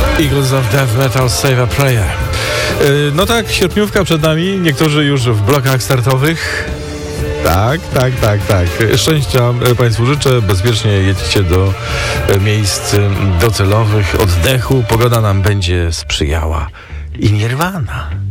Eagles of Death Metal Save a Prayer. No tak, sierpniówka przed nami, niektórzy już w blokach startowych. Tak. Szczęścia Państwu życzę, bezpiecznie jedźcie do miejsc docelowych, oddechu, pogoda nam będzie sprzyjała. I Nirvana.